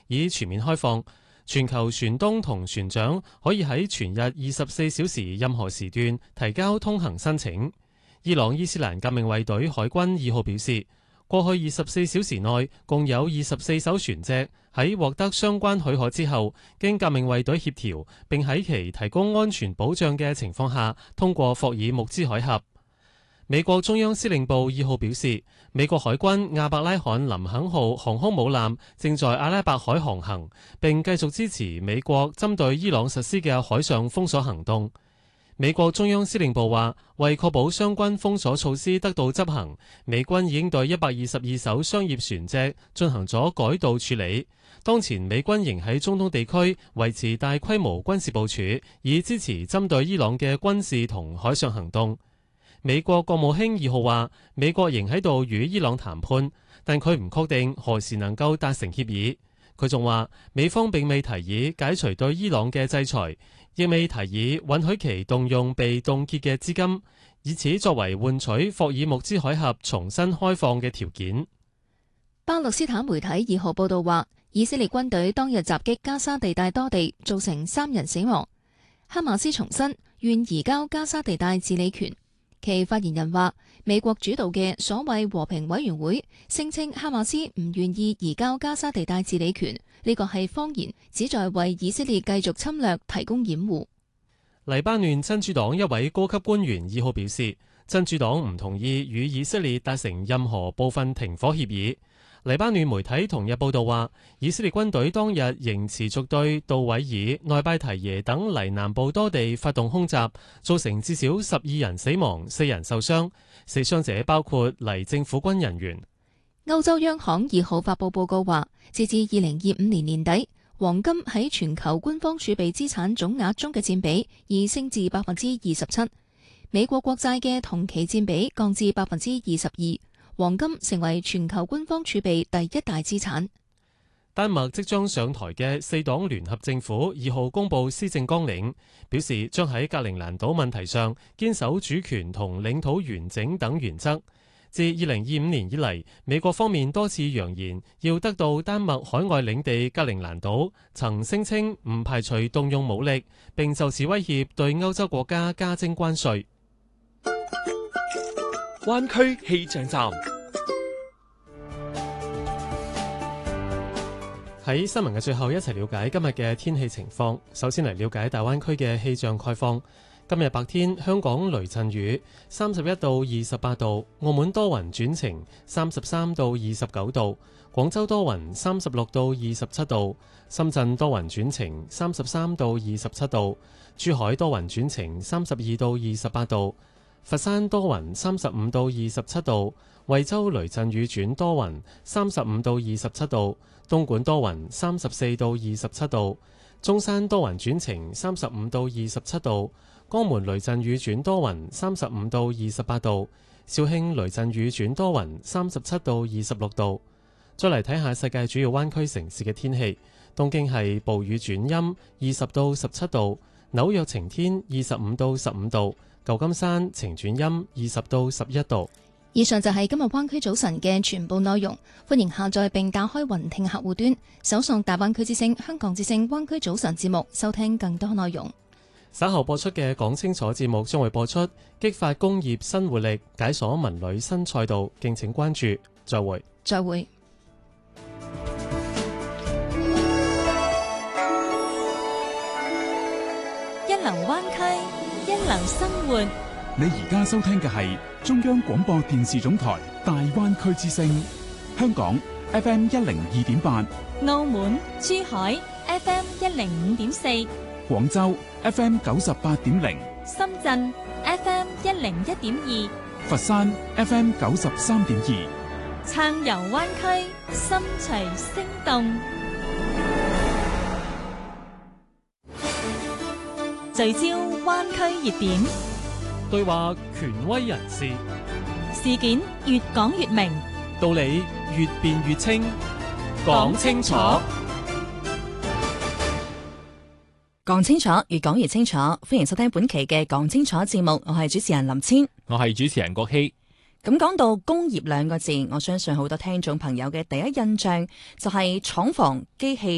以全面開放，全球船東同船長可以喺全日24小時任何時段提交通行申請。伊朗伊斯蘭革命衛隊海軍2號表示，過去24小時內共有24艘船隻喺獲得相關許可之後，經革命衛隊協調並喺其提供安全保障嘅情況下通過霍爾木茲海峽。美國中央司令部2號表示，美國海軍亞伯拉罕林肯號航空母艦正在阿拉伯海航行，並繼續支持美國針對伊朗實施嘅海上封鎖行動。美國中央司令部話，為確保相關封鎖措施得到執行，美軍已經對122艘商業船隻進行咗改道處理。當前美軍仍喺中東地區維持大規模軍事部署，以支持針對伊朗嘅軍事同海上行動。美國國務卿2號話，美國仍喺度與伊朗談判，但佢唔確定何時能夠達成協議。佢仲話，美方並未提議解除對伊朗嘅制裁，亦未提議允許其動用被凍結嘅資金，以此作為換取霍爾木茲海峽重新開放嘅條件。 巴勒斯坦媒體2號報道話，以色列軍隊當日襲擊加沙地帶多地，造成3人死亡。哈馬斯重申願移交加沙地帶治理權。其發言人話，美國主導嘅所謂和平委員會聲稱哈馬斯唔願意移交加沙地帶治理權，呢個係謊言，旨在為以色列繼續侵略提供掩護。 黎巴嫩真主黨一位高級官員2號表示，真主黨唔同意與以色列達成任何部分停火協議。黎巴嫩媒體同日報道話，以色列軍隊當日仍持續對杜韋爾、內拜提耶等黎南部多地發動空襲，造成至少12人死亡、4人受傷，死傷者包括黎政府軍人員。 歐洲央行2號發佈報告話，截至2025年年底，黃金喺全球官方儲備資產總額中嘅佔比已升至27%，美國國債嘅同期佔比降至22%。黃金成為全球官方儲備第一大資產。 丹麥即將上台嘅4黨聯合政府2號公布施政綱領，表示將喺格陵蘭島問題上堅守主權同領土完整等原則。自2025年以嚟，美國方面多次揚言要得到丹麥海外領地格陵蘭島，曾聲稱唔排除動用武力，並就此威脅對歐洲國家加徵關稅。 灣區氣象站。 喺新聞嘅最後，一齊了解今日嘅天氣情況。首先嚟了解大灣區嘅氣象概況。今日白天，香港雷陣雨，31到28度；澳門多雲轉晴，33到29度；廣州多雲，36到27度；深圳多雲轉晴，33到27度；珠海多雲轉晴，32到28度；佛山多雲35到27度；惠州雷陣雨轉多雲35到27度；東莞多雲34到27度；中山多雲轉晴35到27度；江門雷陣雨轉多雲35到28度；肇慶雷陣雨轉多雲37到26度。再嚟睇下世界主要灣區城市嘅天氣。東京係暴雨轉陰20到17度；紐約晴天25到15度；舊金山晴轉陰20到11度。 以上就係今日灣區早晨嘅全部內容。歡迎下載並打開雲聽客戶端，搜索大灣區之聲、香港之聲灣區早晨節目，收聽更多內容。 稍後播出嘅講清楚節目將會播出激發工業新活力，解鎖文旅新賽道，敬請關注。再會。 再會。 一流灣區，一流生活。 你而家收聽嘅係中央廣播電視總台大灣區之聲，香港 FM 102.8， 澳門、珠海 FM 105.4， 廣州 FM 98.0， 深圳 FM 101.2， 佛山 FM 93.2， 暢遊灣區，心隨聲動，聚焦灣區熱點， 對話權威人士， 事件越講越明， 道理越辯越清，講清楚， 講清楚，越講越清楚。歡迎收聽本期嘅講清楚節目，我係主持人林千， 我係主持人郭希。 咁講到工業兩個字，我相信好多聽眾朋友嘅第一印象就係廠房、機器